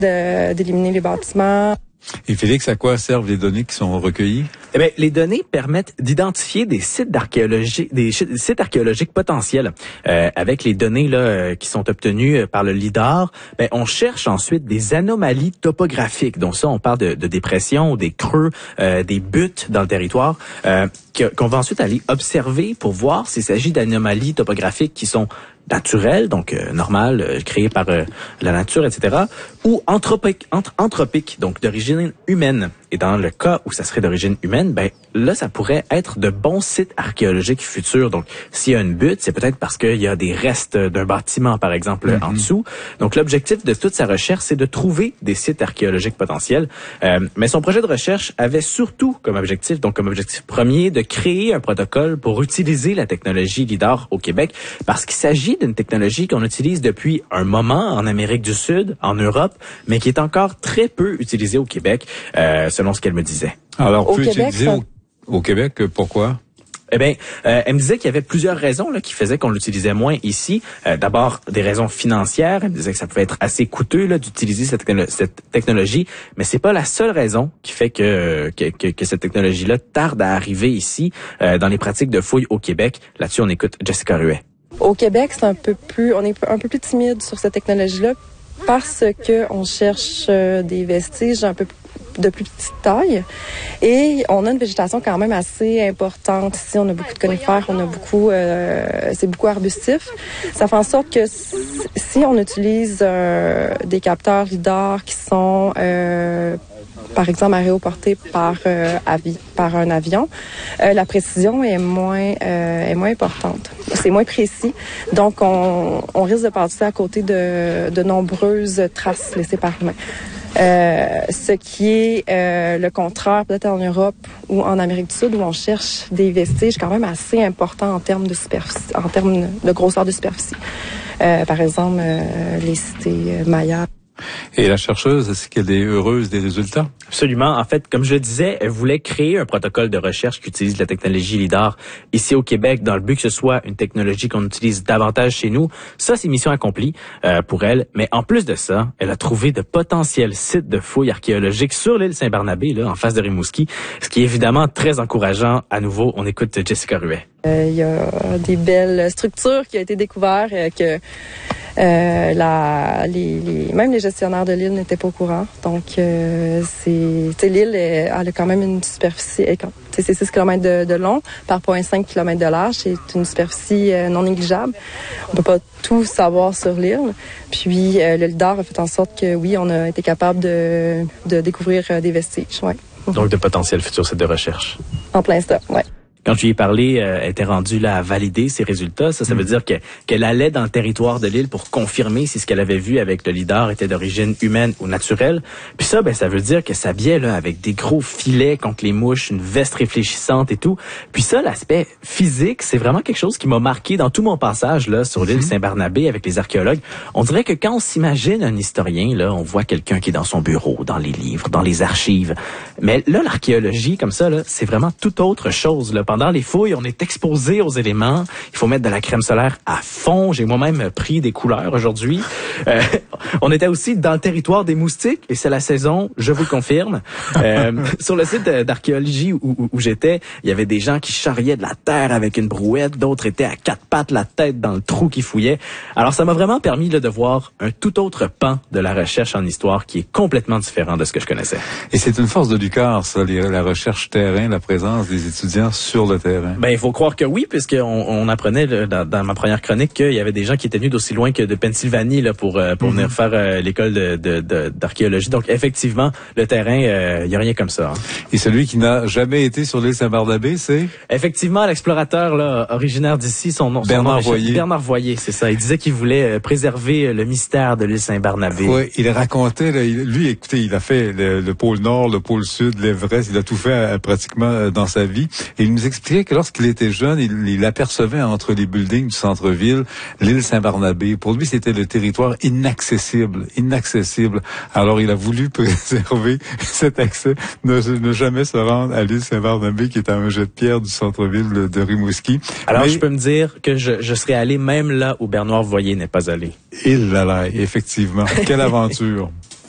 d'éliminer les bâtiments. Et Félix, à quoi servent les données qui sont recueillies? Eh bien, les données permettent d'identifier des sites d'archéologie, des sites archéologiques potentiels. Avec les données là qui sont obtenues par le lidar, ben on cherche ensuite des anomalies topographiques. Donc ça, on parle de dépressions, des creux, des buttes dans le territoire, qu'on va ensuite aller observer pour voir s'il s'agit d'anomalies topographiques qui sont naturelles, donc normales, créées par la nature, etc., ou anthropiques, donc d'origine humaine. Et dans le cas où ça serait d'origine humaine, ben là, ça pourrait être de bons sites archéologiques futurs. Donc, s'il y a une butte, c'est peut-être parce qu'il y a des restes d'un bâtiment, par exemple, en dessous. Donc, l'objectif de toute sa recherche, c'est de trouver des sites archéologiques potentiels. Mais son projet de recherche avait surtout comme objectif premier, de créer un protocole pour utiliser la technologie LIDAR au Québec, parce qu'il s'agit d'une technologie qu'on utilise depuis un moment en Amérique du Sud, en Europe, mais qui est encore très peu utilisée au Québec, selon ce qu'elle me disait. Alors, au Québec, utiliser au Québec, pourquoi? Eh bien, elle me disait qu'il y avait plusieurs raisons là, qui faisaient qu'on l'utilisait moins ici. D'abord, des raisons financières. Elle me disait que ça pouvait être assez coûteux là, d'utiliser cette technologie, mais c'est pas la seule raison qui fait que cette technologie-là tarde à arriver ici dans les pratiques de fouilles au Québec. Là-dessus, on écoute Jessica Ruet. Au Québec, on est un peu plus timide sur cette technologie-là parce que on cherche des vestiges un peu de plus petite taille et on a une végétation quand même assez importante. Ici, on a beaucoup de conifères, c'est beaucoup arbustif. Ça fait en sorte que si on utilise des capteurs lidar qui sont par exemple aéroportés par un avion, la précision est moins importante. C'est moins précis. Donc, on risque de passer à côté de nombreuses traces laissées par l'humain. Ce qui est le contraire peut-être en Europe ou en Amérique du Sud où on cherche des vestiges quand même assez importants en termes de superficie, en termes de grosseur de superficie. Par exemple, les cités mayas. Et la chercheuse, est-ce qu'elle est heureuse des résultats? Absolument. En fait, comme je le disais, elle voulait créer un protocole de recherche qui utilise la technologie LIDAR ici au Québec dans le but que ce soit une technologie qu'on utilise davantage chez nous. Ça, c'est mission accomplie pour elle. Mais en plus de ça, elle a trouvé de potentiels sites de fouilles archéologiques sur l'île Saint-Barnabé, là, en face de Rimouski, ce qui est évidemment très encourageant. À nouveau, on écoute Jessica Ruet. Il y a des belles structures qui ont été découvertes que même les gestionnaires de l'île n'étaient pas au courant. Donc, l'île, elle a quand même une superficie, c'est 6 km de long par 0,5 km de large. C'est une superficie non négligeable. On peut pas tout savoir sur l'île. Puis, le LIDAR a fait en sorte que, oui, on a été capable de découvrir des vestiges. Ouais. Donc, de potentiels futurs sites de recherche. En plein ça, ouais. Quand je lui ai parlé, elle était rendue là à valider ses résultats. Ça veut dire qu'elle allait dans le territoire de l'île pour confirmer si ce qu'elle avait vu avec le lidar était d'origine humaine ou naturelle. Puis ça, ça veut dire que s'habillait là avec des gros filets contre les mouches, une veste réfléchissante et tout. Puis ça, l'aspect physique, c'est vraiment quelque chose qui m'a marqué dans tout mon passage là sur l'île Saint-Barnabé avec les archéologues. On dirait que quand on s'imagine un historien, là, on voit quelqu'un qui est dans son bureau, dans les livres, dans les archives. Mais là, l'archéologie, comme ça, là, c'est vraiment tout autre chose, là. Pendant les fouilles, on est exposé aux éléments. Il faut mettre de la crème solaire à fond. J'ai moi-même pris des couleurs aujourd'hui. On était aussi dans le territoire des moustiques et c'est la saison, je vous le confirme. Sur le site d'archéologie où j'étais, il y avait des gens qui charriaient de la terre avec une brouette. D'autres étaient à 4 pattes, la tête dans le trou qui fouillait. Alors, ça m'a vraiment permis là, de voir un tout autre pan de la recherche en histoire qui est complètement différent de ce que je connaissais. Et c'est une force de l'UQAR, ça, la recherche terrain, la présence des étudiants sur le terrain. Il faut croire que oui, puisqu'on apprenait là, dans ma première chronique qu'il y avait des gens qui étaient venus d'aussi loin que de Pennsylvanie là, pour venir faire l'école d'archéologie. Donc, effectivement, le terrain, il n'y a rien comme ça. Hein. Et celui qui n'a jamais été sur l'île Saint-Barnabé, c'est? Effectivement, l'explorateur là, originaire d'ici, son nom Voyer. Bernard Voyer, c'est ça. Il disait qu'il voulait préserver le mystère de l'île Saint-Barnabé. Oui, il racontait, là, lui, écoutez, il a fait le pôle Nord, le pôle Sud, l'Everest, il a tout fait pratiquement dans sa vie. Et il nous expliquait que lorsqu'il était jeune, il apercevait entre les buildings du centre-ville l'île Saint-Barnabé. Pour lui, c'était le territoire inaccessible. Alors, il a voulu préserver cet accès, ne jamais se rendre à l'île Saint-Barnabé, qui est à un jet de pierre du centre-ville de Rimouski. Alors, je peux me dire que je serais allé même là où Bernard Voyer n'est pas allé. Il l'a, effectivement. Quelle aventure!